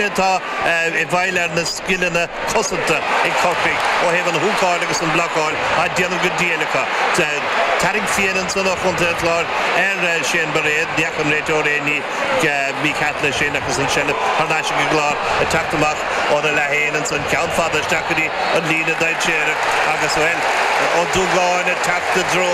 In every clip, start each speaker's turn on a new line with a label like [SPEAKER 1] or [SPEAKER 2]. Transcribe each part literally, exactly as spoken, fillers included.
[SPEAKER 1] tá i bhailear na skillna cosanta in Corpig ó hefan húcáil agus an blacáil a déanam go déalacha taring fianan san chunta chlár ar sin baréad diacham réiteoréní mí catla sin agus an sin harnáisi go glár a tactamach ó na lehéan san ceann fada stacadí an lína daid séireach agus bhfuil ó dúgáin a tacta dro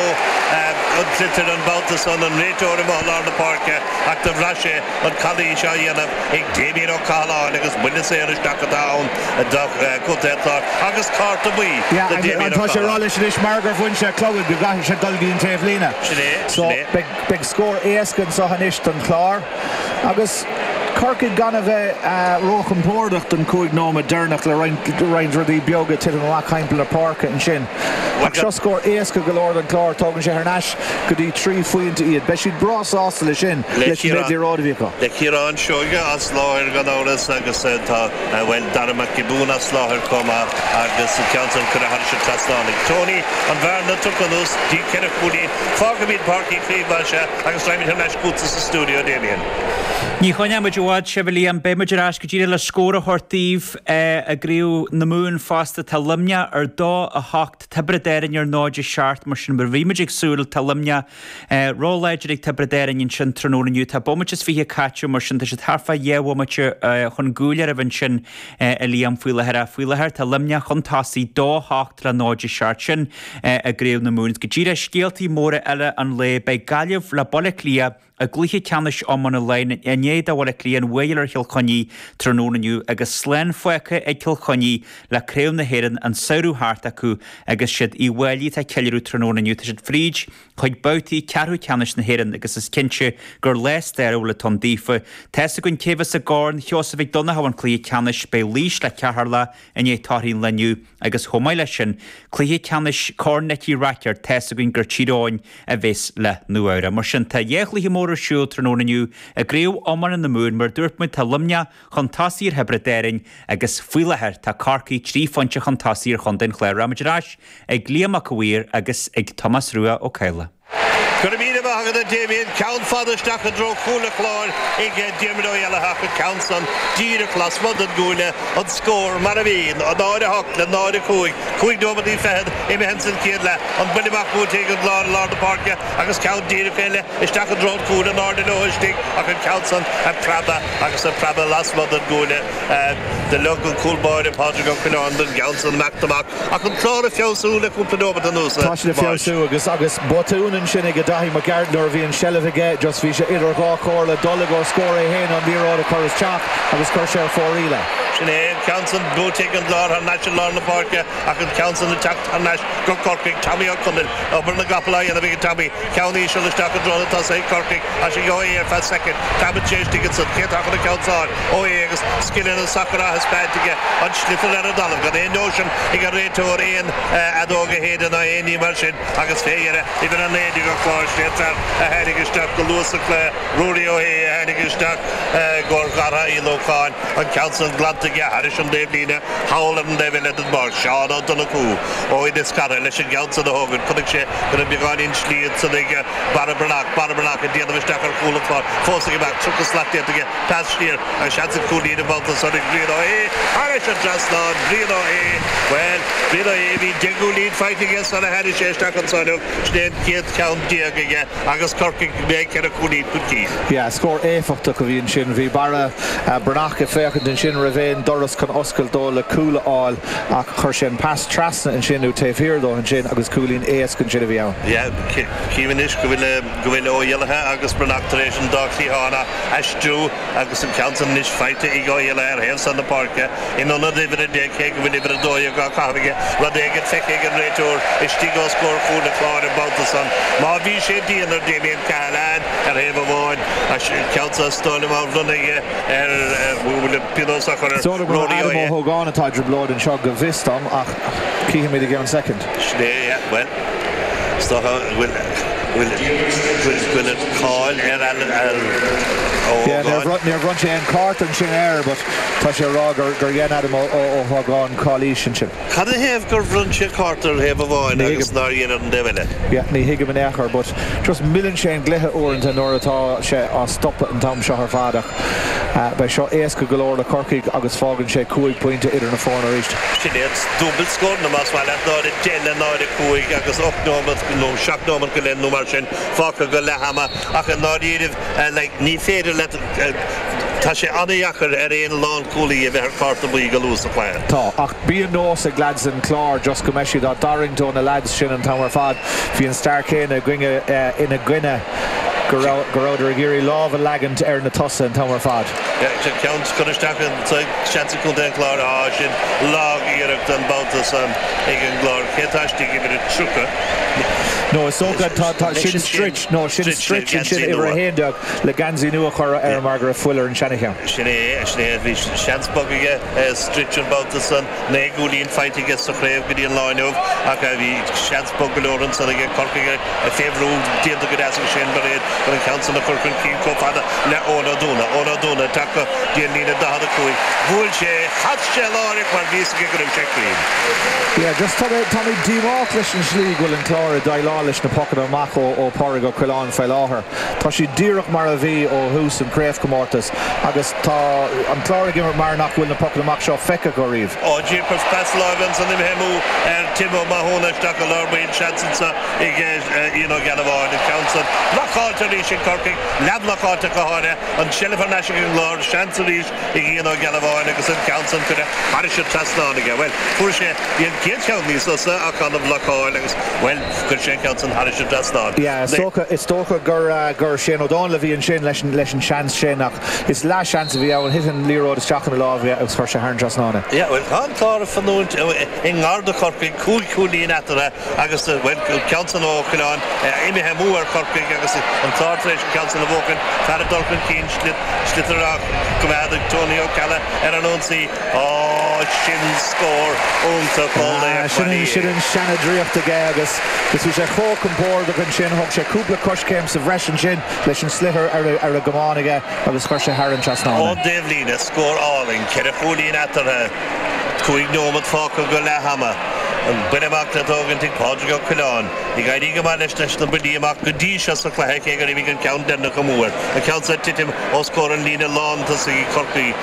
[SPEAKER 1] an glitter an bautas an an réiteorim á lá na parke ach do bhraise an chalí seo dhéanam ag déimíon ó cáláin agus buine sé ar stacadán a cútétlár agus carta buí
[SPEAKER 2] an tá sé rála sin is mar gur bhain sé clogad go gaithir sé dulgaín taobh lína so big score éascan sa hanis an chlár agus Corkid gan a bheith róchan pórdach an cúig nóma dernach le rein rudí beaga tí an lachaimpel na parka an sin. Ach seo scór éasca go leor an chlár tógann sé harnáis go dtí trí faointe iad. Be siad brás ásta le sin leis an méidí rádaíocha.
[SPEAKER 1] Le Ciarán seoige as láir gan áras agus tá bhfuil daramach gibún as láir comma agus an ceantan chuna har se tastánig. Tony an bharna tucanús dí ceire chuúí fágamíd parkí clíomhhaise agus raimid harnáis cúta sa stúdio Damien.
[SPEAKER 3] Ní chuine muid bhád se bhí an béimeid arás go dtíre le scóra thortaíh a gríú na mún fásta talimne ar dó a hacht tibredéirin ar náide seart mar sin bar bhíimeid ag súil talimne róleidir ag tibredéirin sin trónaniu tá bomiid is fihe catú mar sin sé tarfa dhéhhaimete chun gúlear a bhain sin a líam fuiilethir a fuiilethir talimne chuntásaí dó hacht le náide seart sin a gríú na mún go dtíre scéaltaí móra eile an le bei gaiamh le bolla clia a gluthe ceannis am an lein a néad a bhfuil líon bhhéilar hilchoní trónaniu agus slén foicha ag hilchoní le créim na héan an saoú háart acu agus siad i bhhailí tá ceilú trónaniu tá siad fríd chuid boutíí cearú ceannis na héan agus is cinse gur léistéir le tom dífa Tesa gon céhas a gáin theosa bhíh donna hahan clí ceannis be lís le ceharla in é táín leniu agus thomáile sin clí ceannis córnetí racear Tesa gon gur tíráin a bhés le nuaire mar sin tá dhéchlaí mór siú trónaniu a gréú amman na mún mar dúirtmuid talimne chuntáír hebredéirin agus fuiilethir tá carcaí trífonte chuntáír chun den chléir ramidirráis ag líamach bhuiir agus ag Thomas Rua ó Céile.
[SPEAKER 1] Gurmína bhagad a Damien count fadasteach a dro cúla chlár ag diarmidó ealaach a count san díra clas mud an gúile an scór mar a bhíon an náide hocht le náide cúig cúig domadí fed i me hensin céad le an buineach bú teag an glár lár na parke agus count díra féile isteach a dro cúla náide nóistig ach an count san a praba agus a praba las mud an gúile de local coolboy de Patrick O'Connor an count san mactamach ach an chlár a fiosúla cúpla domad an úsa.
[SPEAKER 2] Tá sin a fiosú agus agus botúnan sin ag Dahi McGardner bhí an sellafige just bhí sé idir gá cóla dul go scóir é héin an bhírád a choras teach agus chuir sé fóríle.
[SPEAKER 1] Sin é Council búteigh an lár an national lár na parke ach an Council na techt an nas go Corcaigh Tommy O'Connell obair na gapalaí an a bhí Tommy County se leisteach an drona tá sé Corcaigh a sé go é fa second Tabit Chase ticket san cé ach an Council ó é agus skillin an sacra has bádige an sliffer ar a dalam gan é notion ag a réiteór éon adóga héidir na éoní mar sin agus féire i bhar an éidir go chlár stétar a heidigisteach go luasa clé Rudy O'Hea a heidigisteach gor gara í locáin an Council glantige haris an déblíine hálam déhile an bar seán an donna cú ó i discara leis an Council a hógan chunig sé gur an beáin slíad san ige Barbernach Barbernach a déanamisteach ar cúla chlár fósaigh bach trucas slatíige tastíir a seansa cúlíí a banta san ag Brian O'Hea haris an Draslan Brian O'Hea well Brian O'Hea bhí degúlíd fighting san a haris éisteach an sáineach snéad céad count diagaige agus Corcaigh mé cear a cúlíd chutí.
[SPEAKER 2] Yeah, scór éfachta go bhíon sin bhí bara Bernach a féchant an sin raibhéin doras chun oscail dó le cúla áil ach chuir sin pass trasna an sin ú taobhhir dó an sin agus cúlín éas chun sin a bhí ann.
[SPEAKER 1] Yeah, cíhanis go bhfuil go bhfuil ó dhéalathe agus Bernach tar éis an dachlí hána eistú agus an Council níos feite i go dhéala ar héal san na parke inonna dhibhir a déché go bhfuil ibhir a dóide gá caithige rud éigead feiceigh an réiteúr istí go scór cúla chlár an bauta san má bhí sé díana ar Damien Cahalán ar héamh bháin a Council stála má runnaige ar bhfuil pinósach ar
[SPEAKER 2] Rodí O'Hea. Adam O'Hogan atá driblóid an seo go bhistam ach cíhe mé ag an second.
[SPEAKER 1] Sné, well, stocha bhfuil bhfuil it cáil ar
[SPEAKER 2] ar níor run sé an cart an sin air, but tá sé rá gur dhéan Adam O'Hogan cáilí sin sin.
[SPEAKER 1] Cad a héamh gur run sé cartar héamh bháin agus ná dhéanamh an déile?
[SPEAKER 2] Yeah, ní hiigim an éachar, but just millen sé an gluthe uairint an nuair atá sé á stoppa an tam seo ar fádach. Bei seo éasca go leor le Corcaigh agus fágann sé cúig pointe idir na fána ríist.
[SPEAKER 1] Sinnéad dúbal scór na más bhile náid a déile náid a cúig agus ochnómad nó seachnómad go le nó mar sin fáca go le hama ach an náid íirih le ní féidir le tá sé anaíachar ar éon lán cúlaí a bheith carta buí go lús a chláir.
[SPEAKER 2] Tá, ach bíon nós a Gladson chlár just go meisiad á Darrington na lads sin an tamar fad hí an star céine gcuinge ina gcuine go ráidir a géirí lámh a legant ar na tosa an tamar fad.
[SPEAKER 1] Sin ceann chuisteach an seansa chun den chlár á sin lág iirecht an bátas an ag an glár chétáistí go bhfuir trúcha.
[SPEAKER 2] No, it's so good. Ta, sin stretch. No, sin stretch and sin over a hand dog. Le ganzi nua chora er Margaret Fuller and Shanahan.
[SPEAKER 1] Shane, Shane, vi chance bugge stretch and about the sun. Ne gulin fighting against the crave good in line of. Aka vi chance bugge Lawrence and again Corking a favor deal the good as a Shane Barret. But the council of Corking King Cofada le Ona Duna, Ona Duna taka deal Nina da the kui. Vulche hatche Loric when this get him check clean.
[SPEAKER 2] Yeah, just Tommy Tommy Demarcus and Schleeg will and Clara Dial leis na pocket ó Macho ó Porrigo Quillan fell láthair. Tá sí díreach mar a bhí ó hús an Craif Comórtas agus tá an chlár gimar mar nach bhfuil na pocket amach seo fecha go riomh.
[SPEAKER 1] Ó Jeepers Pass Lagans an imhemú ar Timo Mahona sta go lárbain chansansa ige you know Galavain and Council. Lachálta rí sin Corking, lab lachálta go hána an Shelifer National Lord Chanceries ige you know Galavain agus an Council could have Irish Tasnaniga. Well, for sé the kids count these so a kind of lachál agus well could sé Council Irish Tasnan.
[SPEAKER 2] Yeah, stocha it's stocha gur gur Shane O'Donnell bhí an sin leis leis an chance Shaneach. It's last chance bhí an hit an Lero the Stock and the law agus for Sharon Tasnana.
[SPEAKER 1] Yeah, well, han chlár fanún in Garda Corking cool coolí natara agus well Council ó Quillan imime múar Corking agus an chlár fresh Council of Oaken Farah Dolphin Keen slit slitterach Gomad Tony O'Calla er an onsi oh shin score onta Paul
[SPEAKER 2] Shin Shin Shanna Drift the agus this was a hawk and board of Shin Hawk Shakubla Crush Camps of Resh and Shin Lesh and Sliver are a Gamaniga agus Corsha Haran Chasna.
[SPEAKER 1] Oh Devlina score all in Kerefuli natara Kuig Nomad Falco Golahama and Benemak na Togan Tik Podrigo Quillan. The guy Digamanish National Bediamak Gudisha Saklahek and we can count them the Kamur. The council tit him Oscar and Lina Lawn to see Corky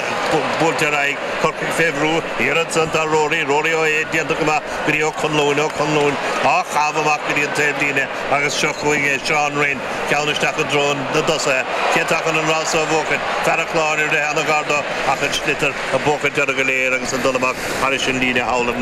[SPEAKER 1] Bulterai, Corky Fevru, here at Santa Rory, Rory Oye, Diandakama, Video Conlone, Conlone, Ah Havamak, the Tedina, Agus Shokwing, Sean Rain, Countestack drone, the Dossa, Ketakan and Rasa Voken, Faraclan, the Hanagarda, Akan Schlitter, a Boka Jadagalera, and Sandonamak, Harish and Lina Howland.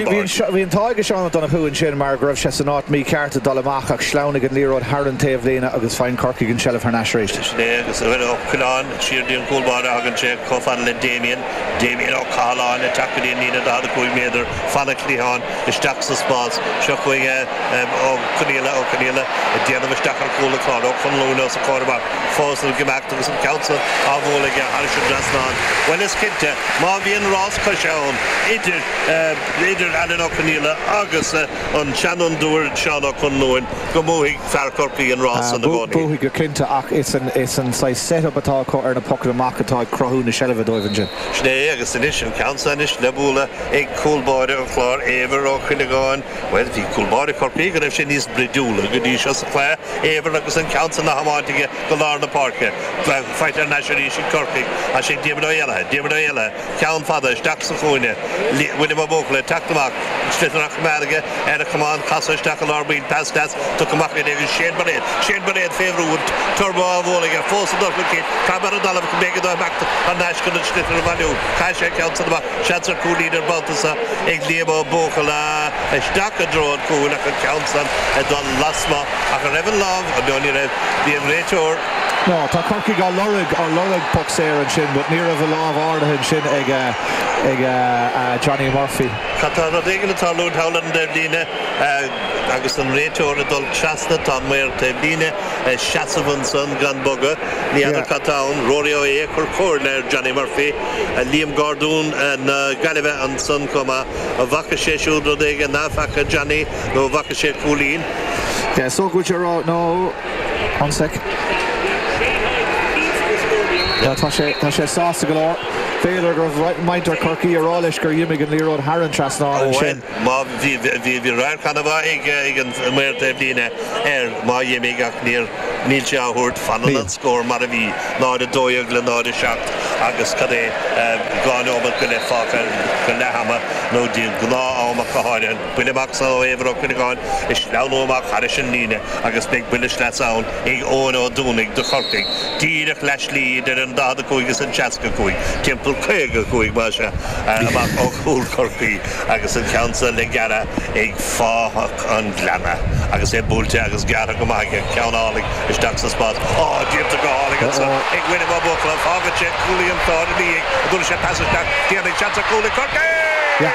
[SPEAKER 2] Bhí an táige seán donna chuin sin mar gribh sé san áit mí cearta dolamach ach sláinnig an líród Haran taobh léna agus fáin Corcaigh an Sheliff ar náisiréis.
[SPEAKER 1] Sné agus bhfuil ó Quillan siar díon cúlbáda hagan sé cófan le Damien, Damien ó Cáláin le tacaí nína dáda chuig méidir fanna clíán isteach sa spás seo chuig ó Cúnéile ó Cúnéile a déanamh isteach ar cúla clár ó Conlúna sa córbach fósal gemacht agus an council á bhólaige Irish Drasnán. Well is cinnte má bhíon rás coiseán idir idir Alan O'Connell agus an Shannon Dúir Sean O'Connell go móigh fear Corcaigh an Ross an na bónaí.
[SPEAKER 2] Bóigh go cinnte ach is an is an size setup atá ar na pocket amach atá crothú na Sheliff dóibhann sin.
[SPEAKER 1] Sné agus inis an council inis le búla ag cúlbáide ó chlár éiver ó Chuileáin. Well bhí cúlbáide Corcaigh go raibh sé níos bridúla go dtí seo sa chléir éiver agus an council na hamáintige go lár na parke. Fighter National sin Corcaigh a sé díomad ó eile, díomad ó eile, ceann fada isteach sa chúine, William O'Bócla Taktamach, Slitterach Madiga, and a command Casa Stackle Arbin past that to come up with Shane Barret, Shane Barret Favorwood, Turbo Voliga, Force of Duplicate, Cabaradala can make it back to Nashkin and Slitter Value, Kasha Council, Shancer Coolleader Baltasa, Egliabo Bocala, a Staka Drone Cool, like a council, and Don Lasma, I can never love, and don't you know, the Rator.
[SPEAKER 2] No, tá Corcaigh á Lorrig á Lorrig puck séir an sin, but ní a bh lámh áirithe sin ag ag Johnny Murphy.
[SPEAKER 1] Catá na dhéigeanna tá lúd Howland Devlina agus an réiteoir a dul Chasna tá muir Devlina Shasavan son gan boga ní anna catán Rory O'É chur cóir le Johnny Murphy Liam Gordún na Galibeh an son cuma a bhacha sé siúd ro déige ná facha Johnny nó bhacha sé Coolín.
[SPEAKER 2] Yeah, so good you're out. No, one sec. Yeah, tá sé tá sé sásta go leor. Féidir gur maintar Corcaigh ar áis gur dhiimig an líród Haran Trasná an sin.
[SPEAKER 1] Má bhí bhí bhí rair canna bh ag ag an muir Devlina ar má dhiimig ach níor Níl sé áhúirt fanal an scór mar a bhí náid a dóag le náid a seacht agus cad é gáin ómad go le fáca go lehama nó dí gná ámach caháin buile mac san ó éhre chuine gáin is leanóach charis sin líne agus beag buile leat ann ag ón ó dúnig do chorcaig díireach leis líad ar an dáda cúigus an teasca cúig timppla chuige cúig mar se amach ó chúil chorcaí agus an ceansa le gara ag fáthach an gleanna agus é búilte agus gara go maithe ceanálaigh is daach sa spás á díobta go hálaigh an sa ag bhuiine má buchla fágad sé cúlaí an táir líag a dúir sé pasaisteach díananig teansa cúlaí chorcaig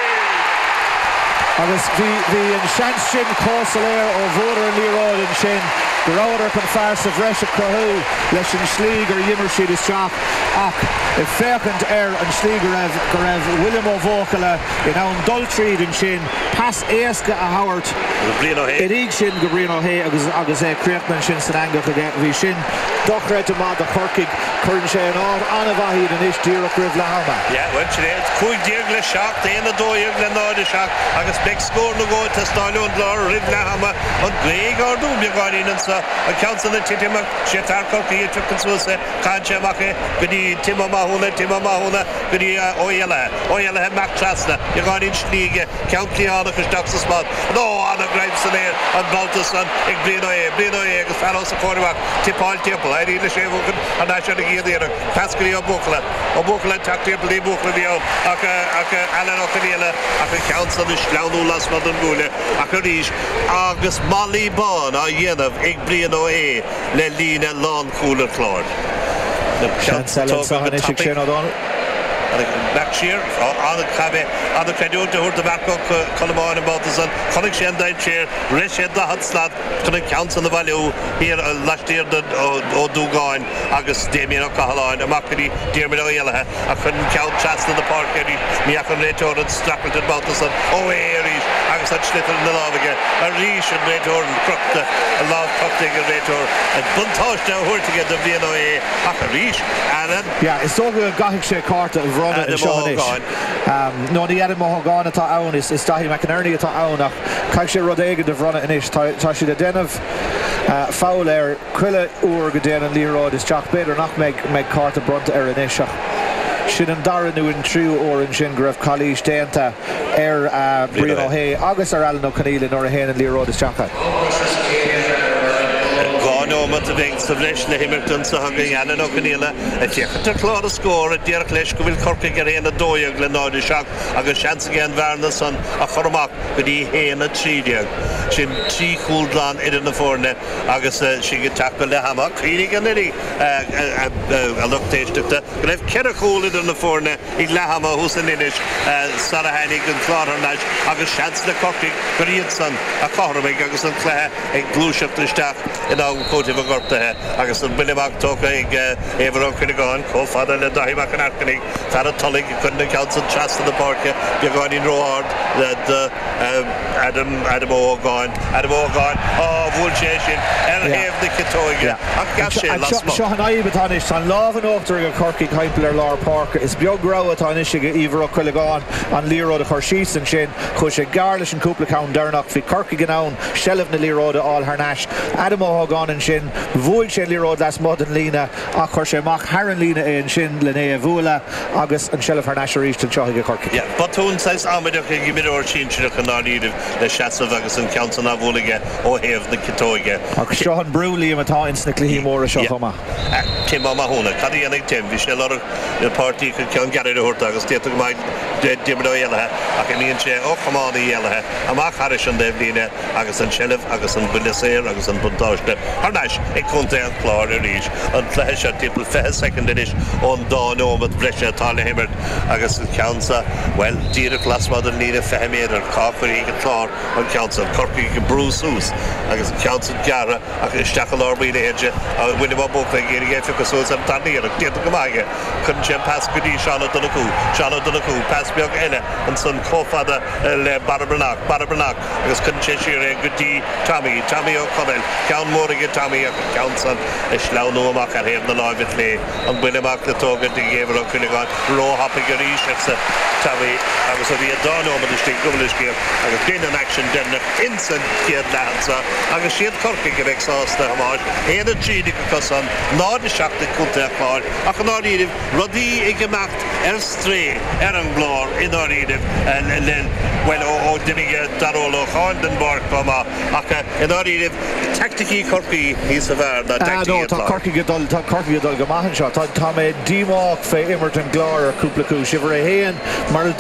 [SPEAKER 2] agus bhí an sean sin cósaléir ó bhór an líráid an sin goráidir chun fear sa bhreis a crothú leis an slí gur dhimar siad isteach ach i féchant ar an slí go raibh go raibh William Ó Vocala in ann dul tríd an sin pas éasca a Howard i ríg sin go bríon ó hé agus agus é críochtman sin san angach a bhí sin dochreid amad a chorcaig chuann sé an ád anna bhaíad an is díreach ribh le hama.
[SPEAKER 1] Ja, well réad chuig díag le seach déana dóag le náid a seach agus beag scór na ggóid tá stáiliún blár ribh le hama an gléig ardú beagáin an sa an ceansa na titimach sé tar chorcaí tu an suasa cáinte macha go dtí Timo Mahúna Timo Mahúna go dtí óhéile óhéile he meach trasna beagáin slíige ceantlíánach is daach sa spád nó anna greib san éir an baltas an ag blian ó é blian ó é agus ferrás a chóirmach tipáil timpla a ríle sé bhúgan an náis an géadíanach pascaí ó buchla ó buchla tactíopla í buchla bhío ach ach eile ó chanéile ach an ceansa na sleanú las mod an búile ach a ríis agus malí bán a dhéanamh ag blian ó é le lína lán cúla chlár.
[SPEAKER 2] Sean Sellon sa hanis ag sin O'Donnell.
[SPEAKER 1] Backshear on the cabe on the credit to the back of Colomán and Baltazan connection down chair Richard the Hudslad can count on the value here last year the O'Dugain August Damien O'Cahalan and Macri Dermot O'Yella I couldn't count chats in the park any me I can return and Stapleton Baltazan oh here is August such little in the love again a reach and return crooked a love cutting and return and Buntosh now hurt to get the V N O A a reach and
[SPEAKER 2] yeah it's so good got him Carter Rona in Seanish. Um, no, the Adam Mohogan at Owen is Stahi McInerney at Owen. Kashi Rodega de Rona in Ish. Tashi the Den of Foul Air, Quilla Ur Gaden and Leroy is Jack Bader, not Meg Meg Carter Brunt Air in Ish. Shin and Darren new in True Orange in Graf College Denta Air Brian O'Hay, August or Alan O'Connell or Hain and Leroy is Jack.
[SPEAKER 1] No, but the things of Leslie Hamilton, so hungry Alan O'Connell. If you have to claw the score at Derek Lesh, will Corky get in a doy, Glenard shock, I got chance again, Varnason, a Hormac, with the Hain a Tredia. She she cooled land in the forne, August, she get tackle the hammock, Creedy and Liddy, a look taste of the Grave Keracol in the forne, Iglahama, who's in Inish, Sarah Hannig and Clara Nash, August chance the Corky, Greenson, a Cormig, August and Clare, a glue ship to staff, in our coat of a gorta, August and Billy Mac Toka, Ever O'Connell, co father, the Dahimak and Arkany, Farah Tullig, couldn't count some chast in the park, you're going in Roard, that Adam Adam O'Gone, Adam O'Gone, oh, Vulchation, and have the Katoiga, I'm catching last month.
[SPEAKER 2] Sean Ibatanish, and love and after a Corky Hypler Lar Parker, is Biogrow at Anishiga, Ever O'Connell, and Lero the Horshis and Shin, Kusha Garlish and Kupla Count Dernock, Fi Corky Ganown, Shelf the Lero, all Harnash, Adam O'Gone and Shin, Vulch Lero, that's Modern Lena, Akorshe Mach, Haran Lena and Shin, Linnea Vula, August and Shelf Harnash reached and Chahiga Corky.
[SPEAKER 1] Yeah, but Toon says, I'm going to give me or change the Canadi, the shots of August and Council of Vuliga, or have the Katoiga.
[SPEAKER 2] Sean Brewley and Matines, Nicky Moore, Shahoma.
[SPEAKER 1] Tim Mahona, Kadianic Tim, we shall the party can get it or August, get to my Dimino Yellow, I can mean, oh, come on, the Yellow, I'm a Harish and Devlina, August and Shelf, August and Bundesir, August and Buntosh, Harnash, a Conte and Clara Reach, and Flash at Tipple Fair second edition on Dawn over Brescia, Tally Himmert, August and Council, well, dear class modern leader, Fahmir, Coffee, and Clar, and Council, Corky, Bruce Hoos, August Council Gara, August Stackle or be the edge, William Book, like getting a agus so an tanníach déad go maige chun sin pass go dtí Seán O'Donoghue Seán O'Donoghue pass beag eile an san cófada le Barabranach Barabranach agus chun sé siar go dtí Tommy Tommy O'Connell ceann mórige Tommy ach ceann san is leanú amach ar héamh na láimhid lé an buile amach le tógad i ggéimhar ó chuileáin róthapa go ríise Tommy agus a bhí a dáómad is tí gohfuilcéir agus cin an action denna insan ciad lehansa agus siad corcaigh go bheith sásta hamáid éana tríide go cosan nád is seachta cúnta fáil ach an áiríomh rodí ag gemacht ar stré ar an glór in áiríomh len well ó duine daróla cháin den bar comá ach in áiríomh tacticí corcaí níos a bhar na tacticí
[SPEAKER 2] tá corcaigh dul tá corcaigh dul go maihan seo tá tá mé dímách fé immert an glár ar cúpla cúis si bhar a héan mar